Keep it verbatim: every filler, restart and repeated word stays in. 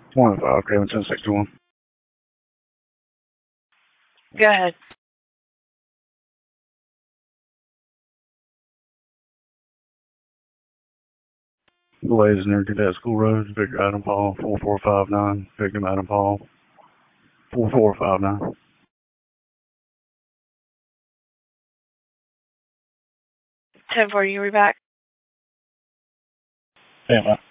one oh five, Kevin, ten sixty-one. Go ahead. Blaze near Cadet School Road, Victor Adam Paul, four four five nine, victim Adam Paul, four four five nine. ten forty, you be back? Yeah, man.